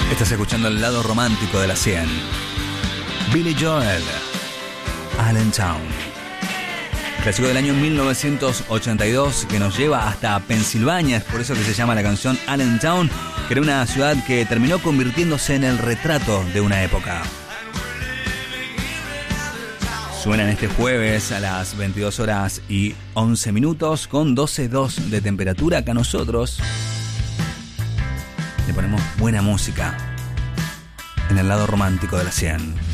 Estás escuchando el lado romántico de la 100. Billy Joel, Allentown. Clásico del año 1982 que nos lleva hasta Pensilvania. Es por eso que se llama la canción Allentown, que era una ciudad que terminó convirtiéndose en el retrato de una época. Suenan este jueves a las 22 horas y 11 minutos con 12.2 de temperatura. Acá nosotros le ponemos buena música en el lado romántico de la 100.